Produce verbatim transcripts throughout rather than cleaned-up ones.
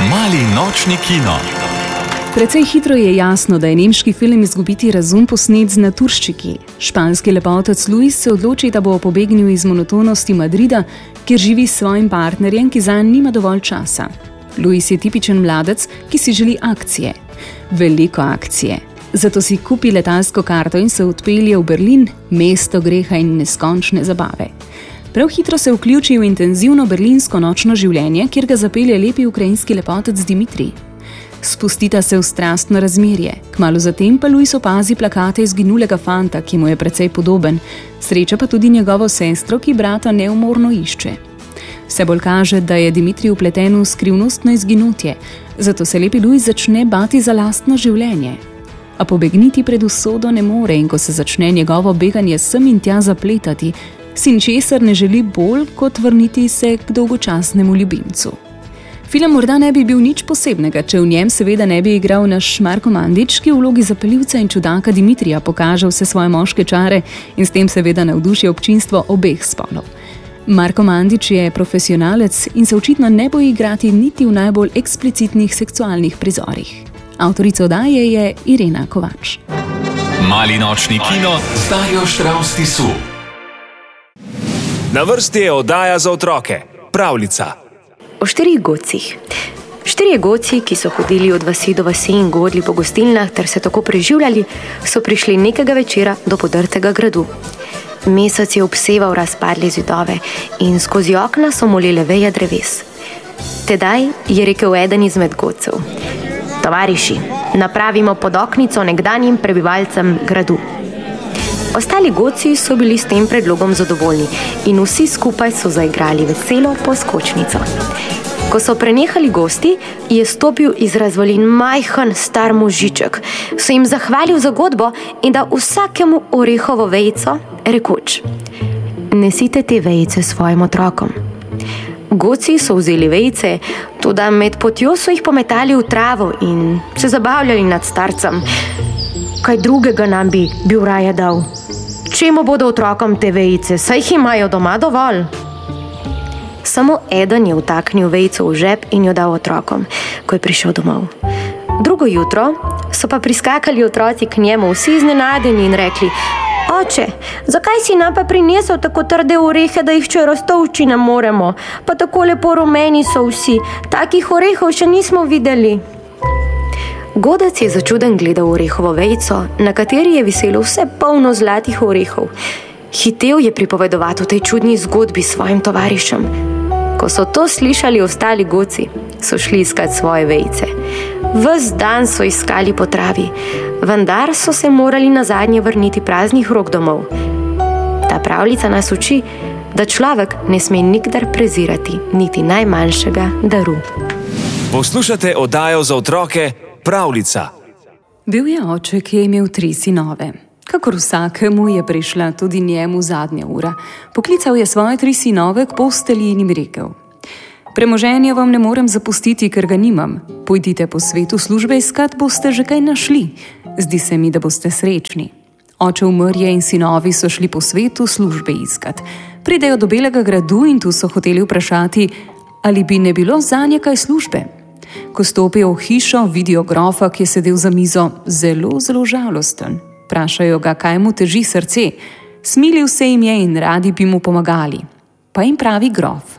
Mali nočni kino. Precej hitro je jasno, da je nemški film Izgubiti razum posnet z naturščiki. Španski lepotec Luis se odloči, da bo pobegnil iz monotonosti Madrida, kjer živi s svojim partnerjem, ki zanj nima dovolj časa. Luis je tipičen mladec, ki si želi akcije. Veliko akcije. Zato si kupi letalsko karto in se odpelje v Berlin, mesto greha in neskončne zabave. Prav hitro se vključi v intenzivno berlinsko nočno življenje, kjer ga zapelje lepi ukrajinski lepotec Dimitrij. Spustita se v strastno razmerje. Kmalu zatem pa Luis opazi plakate izginulega fanta, ki mu je precej podoben. Sreča pa tudi njegovo sestro, ki brata neumorno išče. Vse bolj kaže, da je Dimitrij vpleten v skrivnostno izginotje, zato se lepi Luis začne bati za lastno življenje. A pobegniti pred usodo ne more in ko se začne njegovo beganje sem in tja zapletati, si ničesar ne želi bolj, kot vrniti se k dolgočasnemu ljubimcu. Film morda ne bi bil nič posebnega, če v njem seveda ne bi igral naš Marko Mandić, ki v vlogi zapeljivca in čudaka Dimitrija pokaže vse svoje moške čare in s tem seveda navduši občinstvo obeh spolov. Marko Mandić je profesionalec in se očitno ne boji igrati niti v najbolj eksplicitnih seksualnih prizorih. Avtorica oddaje je Irena Kovač. Mali nočni kino z Darjo Štravs Tisu. Na vrsti je oddaja za otroke, Pravljica. O štirih godcih. Štirje godci, ki so hodili od vasi do vasi in godli po gostilnah ter se tako preživljali, so prišli nekega večera do podrtega gradu. Mesec je obseval razpadle zidove in skozi okna so molele veje dreves. Tedaj je rekel eden izmed godcev: Tovariši, napravimo podoknico nekdanjim prebivalcem gradu. Ostali godci so bili s tem predlogom zadovoljni in vsi skupaj so zaigrali veselo poskočnico. Ko so prenehali gosti, je stopil iz razvalin majhen star možiček, se jim zahvalil za godbo in dal vsakemu orehovo vejico, rekoč: Nesite te vejice svojim otrokom. Godci so vzeli vejice, toda med potjo so jih pometali v travo in se zabavljali nad starcem. Kaj drugega nam bi bil raje dal? Čemu bodo otrokom te vejice, saj jih imajo doma dovolj? Samo eden je vtaknil vejico v žep in jo dal otrokom, ko je prišel domov. Drugo jutro so pa priskakali otroci k njemu, vsi iznenadeni in rekli: Oče, zakaj si nam pa prinesel tako trde orehe, da jih če raztolči ne moremo? Pa tako lepo rumeni so vsi, takih orehov še nismo videli. Godec je začuden gledal orehovo vejico, na kateri je viselo vse polno zlatih orehov. Hitel je pripovedovati o tej čudni zgodbi svojim tovarišem. Ko so to slišali ostali godci, so šli iskat svoje vejice. Ves dan so iskali po travi, vendar so se morali nazadnje vrniti praznih rok domov. Ta pravljica nas uči, da človek ne sme nikdar prezirati niti najmanjšega daru. Poslušate oddajo za otroke Pravljica. Bil je oče, ki je imel tri sinove. Kakor vsakemu je prišla tudi njemu zadnja ura. Poklical je svoje tri sinove k postelji in jim rekel: Premoženja vam ne morem zapustiti, ker ga nimam. Pojdite po svetu službe iskat, boste že kaj našli. Zdi se mi, da boste srečni. Oče umrl je in sinovi so šli po svetu službe iskat. Pridejo do Belega gradu in tu so hoteli vprašati, ali bi ne bilo zanje kaj službe. Ko stopijo v hišo, vidijo grofa, ki je sedel za mizo, zelo, zelo žalosten. Vprašajo ga, kaj mu teži srce. Smilil se jim je in radi bi mu pomagali. Pa jim pravi grof: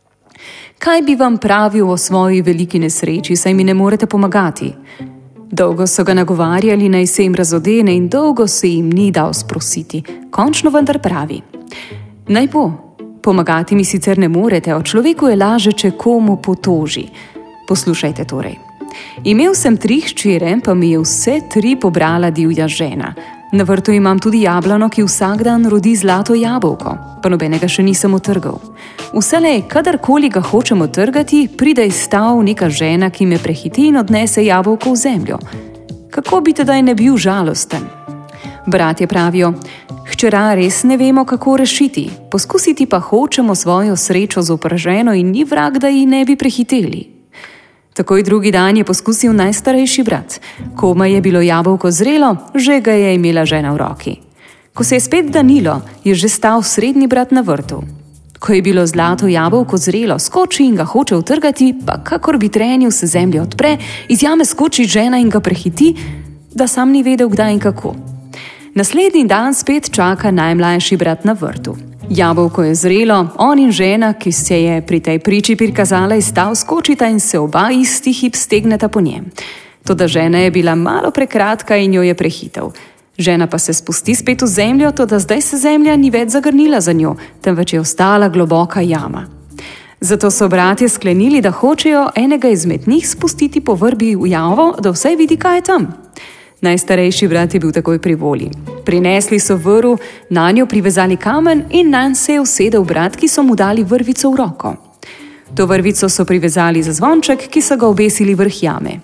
Kaj bi vam pravil o svoji veliki nesreči, saj mi ne morete pomagati? Dolgo so ga nagovarjali, naj se jim razodene in dolgo se jim ni dal sprositi. Končno vendar pravi: Naj bo, pomagati mi sicer ne morete, o človeku je laže, če komu potoži. Poslušajte torej. Imel sem tri hčere, pa mi je vse tri pobrala divja žena. Na vrtu imam tudi jablano, ki vsak dan rodi zlato jabolko, pa nobenega še nisem otrgal. Vselej, kadarkoli ga hočem otrgati, pride iz stav neka žena, ki me prehiti in odnese jabolko v zemljo. Kako bi tedaj ne bil žalosten? Bratje pravijo: Hčera, res ne vemo, kako rešiti. Poskusiti pa hočemo svojo srečo zoper ženo in ni vrag, da ji ne bi prehiteli. Takoj drugi dan je poskusil najstarejši brat. Komaj je bilo jabolko zrelo, že ga je imela žena v roki. Ko se je spet danilo, je že stal srednji brat na vrtu. Ko je bilo zlato jabolko zrelo, skoči in ga hoče utrgati, pa kakor bi trenil, se zemlja odpre, iz jame skoči žena in ga prehiti, da sam ni vedel, kdaj in kako. Naslednji dan spet čaka najmlajši brat na vrtu. Jabolko je zrelo, on in žena, ki se je pri tej priči prikazala iz stav, skočita in se oba isti hip stegneta po njem. Toda žena je bila malo prekratka in jo je prehitel. Žena pa se spusti spet v zemljo, toda zdaj se zemlja ni več zagrnila za njo, temveč je ostala globoka jama. Zato so bratje sklenili, da hočejo enega izmed njih spustiti po vrbi v javo, da vsaj vidi, kaj je tam. Najstarejši brat je bil takoj pri volji. Prinesli so vrv, na njo privezali kamen in nanj se je usedel brat, ki so mu dali vrvico v roko. To vrvico so privezali za zvonček, ki so ga obesili vrh jame.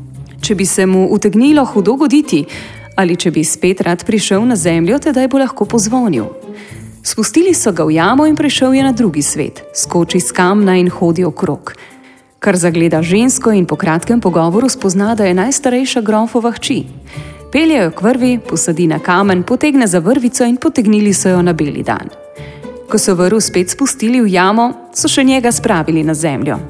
Če bi se mu utegnilo hudo goditi, ali če bi spet rad prišel na zemljo, tedaj bo lahko pozvonil. Spustili so ga v jamo in prišel je na drugi svet, skoči s kamna in hodi okrog. Kar zagleda žensko in po kratkem pogovoru spozna, da je najstarejša grofova hči. Pelje jo k vrvi, posadi na kamen, potegne za vrvico in potegnili so jo na beli dan. Ko so vrv spet spustili v jamo, so še njega spravili na zemljo.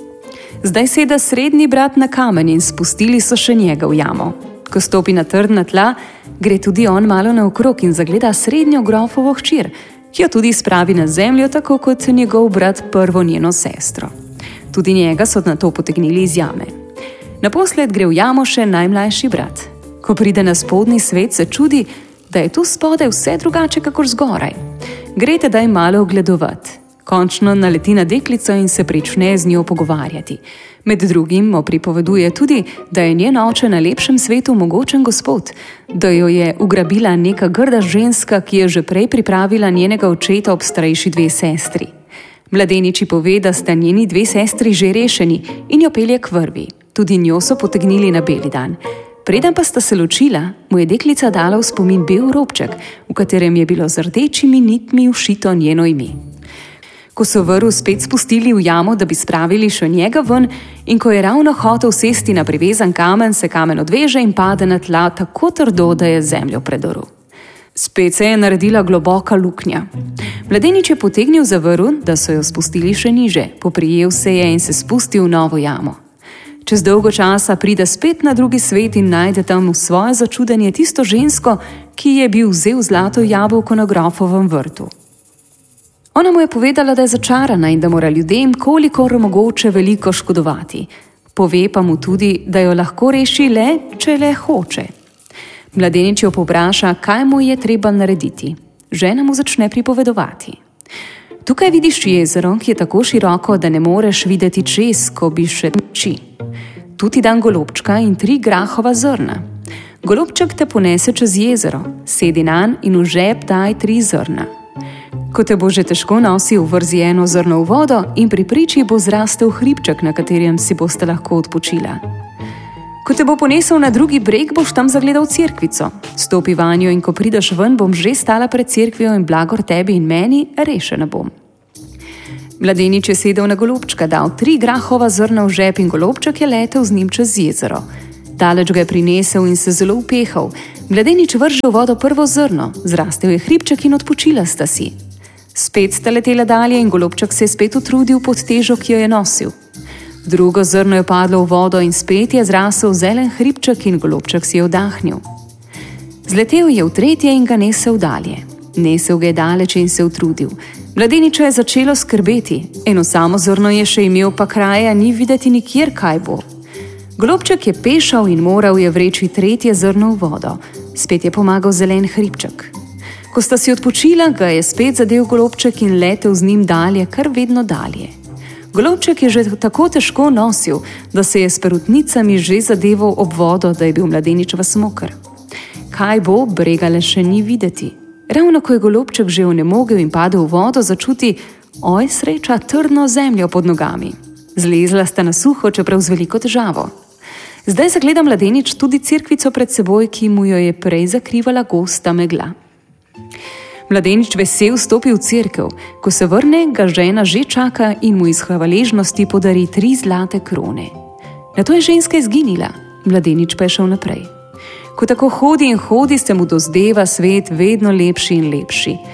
Zdaj seda srednji brat na kamen in spustili so še njega v jamo. Ko stopi na trdna tla, gre tudi on malo naokrog in zagleda srednjo grofovo hčer, ki jo tudi spravi na zemljo, tako kot njegov brat prvo njeno sestro. Tudi njega so na to potegnili iz jame. Naposled gre v jamo še najmlajši brat. Ko pride na spodnji svet, se čudi, da je tu spodaj vse drugače kakor zgoraj. Gre tedaj malo ogledovat. Končno naleti na deklico in se prične z njo pogovarjati. Med drugim mu pripoveduje tudi, da je njen oče na lepšem svetu mogočen gospod, da jo je ugrabila neka grda ženska, ki je že prej pripravila njenega očeta ob starejši dve sestri. Mladeniči pove, da sta njeni dve sestri že rešeni in jo pelje k vrvi. Tudi njo so potegnili na beli dan. Preden pa sta se ločila, mu je deklica dala v spomin bel robček, v katerem je bilo z rdečimi nitmi všito njeno ime. Ko so vrv spet spustili v jamo, da bi spravili še njega ven, in ko je ravno hotel sesti na privezan kamen, se kamen odveže in pade na tla tako trdo, da je zemljo predoril. Spet se je naredila globoka luknja. Mladenič je potegnil za vrv, da so jo spustili še niže, poprijel se je in se spustil v novo jamo. Čez dolgo časa pride spet na drugi svet in najde tam v svoje začudenje tisto žensko, ki je bil vzel zlato jabolko na grofovem vrtu. Ona mu je povedala, da je začarana in da mora ljudem kolikor mogoče veliko škodovati. Pove pa mu tudi, da jo lahko reši le, če le hoče. Mladenič jo povpraša, kaj mu je treba narediti. Žena mu začne pripovedovati. Tukaj vidiš jezero, ki je tako široko, da ne moreš videti čez, ko bi še oči. Tu ti dam golobčka in tri grahova zrna. Golobček te ponese čez jezero, sedi nanj in v žep daj tri zrna. Ko te bo že težko nosil, vrzi eno zrno v vodo in pri priči bo zrastel hribček, na katerem si boste lahko odpočila. Ko te bo ponesel na drugi breg, boš tam zagledal cerkvico. Stopi vanjo in ko prideš ven, bom že stala pred cerkvijo in blagor tebi in meni, rešena bom. Mladenič je sedel na golobčka, dal tri grahova zrna v žep in golobček je letel z njim čez jezero. Daleč ga je prinesel in se zelo upehal. Mladenič vrže v vodo prvo zrno, zrastel je hribček in odpočila sta si. Spet sta letela dalje in golobček se je spet utrudil pod težo, ki jo je nosil. Drugo zrno je padlo v vodo in spet je zrasel zelen hribček in golobček si je vdahnil. Zletel je v tretje in ga nesel dalje. Nesel ga je daleč in se utrudil. Mladeniča je začelo skrbeti. Eno samo zrno je še imel, pa kraja ni videti nikjer, kaj bo. Golobček je pešal in moral je vreči tretje zrno v vodo. Spet je pomagal zelen hribček. Ko sta si odpočila, ga je spet zadel golobček in letel z njim dalje, kar vedno dalje. Golobček je že tako težko nosil, da se je s perutnicami že zadeval ob vodo, da je bil mladenič vas moker. Kaj bo, brega le še ni videti. Ravno ko je golobček že onemogel in padel v vodo, začuti, oj sreča, trdno zemljo pod nogami. Zlezla sta na suho, čeprav z veliko težavo. Zdaj zagleda mladenič tudi cerkvico pred seboj, ki mu jo je prej zakrivala gosta megla. Mladenič vesel stopi v cerkev. Ko se vrne, ga žena že čaka in mu iz hvaležnosti podari tri zlate krone. Nato je ženska izginila, mladenič pa je šel naprej. Ko tako hodi in hodi, se mu dozdeva svet vedno lepši in lepši.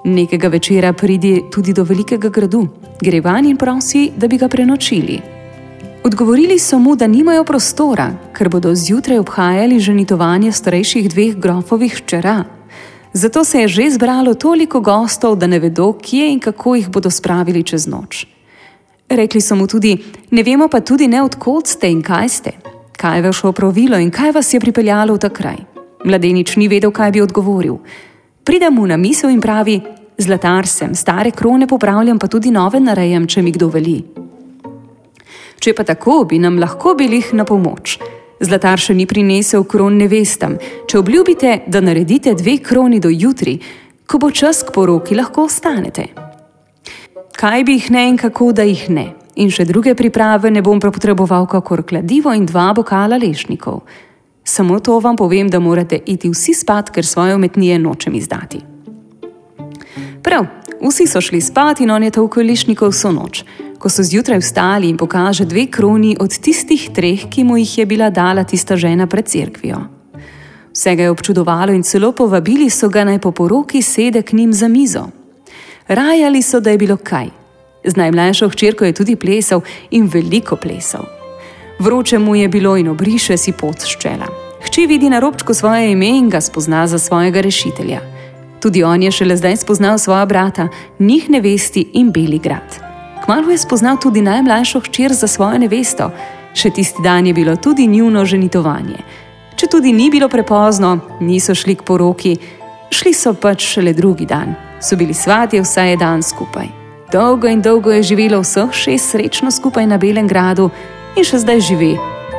Nekega večera pridi tudi do velikega gradu, gre vanj in prosi, da bi ga prenočili. Odgovorili so mu, da nimajo prostora, ker bodo zjutraj obhajali ženitovanje starejših dveh grofovih hčera. Zato se je že zbralo toliko gostov, da ne vedo, kje in kako jih bodo spravili čez noč. Rekli so mu tudi: ne vemo pa tudi ne, od kod ste in kaj ste. Kaj je vaše opravilo in kaj vas je pripeljalo v ta kraj? Mladenič ni vedel, kaj bi odgovoril. Pride mu na misel in pravi: zlatar sem, stare krone popravljam, pa tudi nove narejam, če mi kdo veli. Če pa tako, bi nam lahko bilih na pomoč. Zlatar še ni prinesel kron nevestam. Če obljubite, da naredite dve kroni do jutri, ko bo čas k poroki, lahko ostanete. Kaj bi jih ne in kako, da jih ne? In še druge priprave ne bom potreboval, kakor kladivo in dva bokala lešnikov. Samo to vam povem, da morate iti vsi spat, ker svoje umetnije nočem izdati. Prav, vsi so šli spat in on je tolkel lešnikov vso noč. Ko so zjutraj vstali in pokaže dve kroni od tistih treh, ki mu jih je bila dala tista žena pred cerkvijo. Vse ga je občudovalo in celo povabili so ga, naj po poroki sede k njim za mizo. Rajali so, da je bilo kaj. Z najmlajšo hčerko je tudi plesal in veliko plesal. Vroče mu je bilo in obriše si pot s čela. Hči vidi na robčku svoje ime in ga spozna za svojega rešitelja. Tudi on je šele zdaj spoznal svoja brata, njih nevesti in Beli grad. Kmalu je spoznal tudi najmlajšo hčer za svojo nevesto. Še tisti dan je bilo tudi njuno ženitovanje. Če tudi ni bilo prepozno, niso šli k poroki, šli so pač šele drugi dan. So bili svatje vsaj dan skupaj. Dolgo in dolgo je živelo vseh šest srečno skupaj na Belem gradu in še zdaj živi.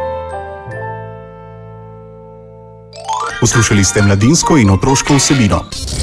Poslušali ste mladinsko in otroško vsebino.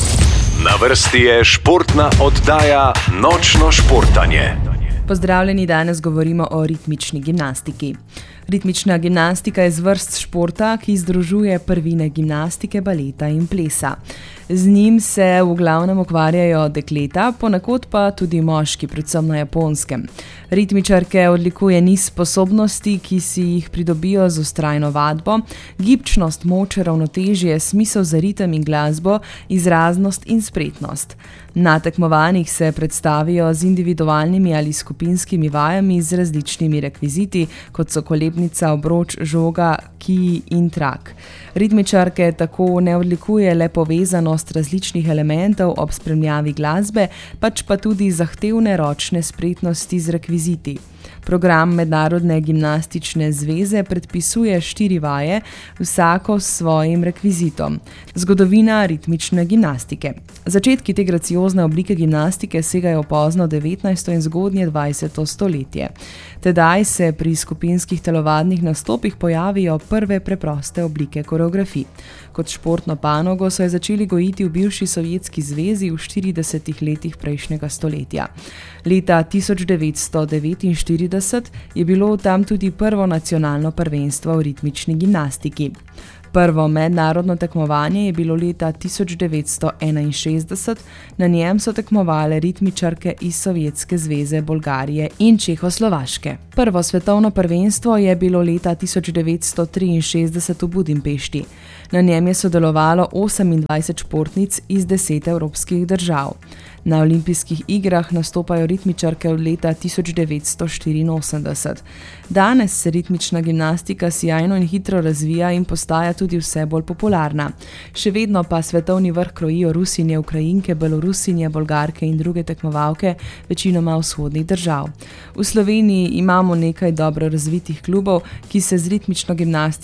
Na vrsti je športna oddaja Nočno športanje. Pozdravljeni, danes govorimo o ritmični gimnastiki. Ritmična gimnastika je zvrst športa, ki združuje prvine gimnastike, baleta in plesa. Z njim se v glavnem ukvarjajo dekleta, ponekod pa tudi moški, predvsem na Japonskem. Ritmičarke odlikuje niz sposobnosti, ki si jih pridobijo z vztrajno vadbo, gibčnost, moč, ravnotežje, smisel za ritem in glasbo, izraznost in spretnost. Na tekmovanjih se predstavijo z individualnimi ali skupinskimi vajami z različnimi rekviziti, kot so kolebnica, obroč, žoga, kiji in trak. Ritmičarke tako ne odlikuje le povezanost različnih elementov ob spremljavi glasbe, pač pa tudi zahtevne ročne spretnosti z rekviziti. Program Mednarodne gimnastične zveze predpisuje štiri vaje, vsako s svojim rekvizitom. Zgodovina ritmične gimnastike. Začetki te graciozne oblike gimnastike segajo v pozno devetnajsto in zgodnje dvajseto stoletje. Tedaj se pri skupinskih telovadnih nastopih pojavijo prve preproste oblike koreografij. Kot športno panogo so jo začeli gojiti v bivši Sovjetski zvezi v štiridesetih letih prejšnjega stoletja. Leta tisoč devetsto devetinštirideset je bilo tam tudi prvo nacionalno prvenstvo v ritmični gimnastiki. Prvo mednarodno tekmovanje je bilo leta tisoč devetsto enainšestdeset, na njem so tekmovale ritmičarke iz Sovjetske zveze, Bolgarije in Čehoslovaške. Prvo svetovno prvenstvo je bilo leta tisoč devetsto triinšestdeset v Budimpešti. Na njem je sodelovalo osemindvajset športnic iz deset evropskih držav. Na olimpijskih igrah nastopajo ritmičarke od leta tisoč devetsto štiriinosemdeset. Danes se ritmična gimnastika sijajno in hitro razvija in postaja tudi vse bolj popularna. Še vedno pa svetovni vrh krojijo Rusinje, Ukrajinke, Belorusinje, Bolgarke in druge tekmovalke, večinoma vzhodnih držav. V Sloveniji imamo nekaj dobro razvitih klubov, ki se z ritmično gimnastiko